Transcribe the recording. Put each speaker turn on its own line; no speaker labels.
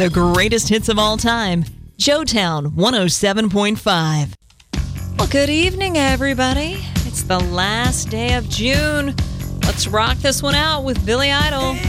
The greatest hits of all time. Joetown 107.5. Well, good evening, everybody. It's the last day of June. Let's rock this one out with Billy Idol.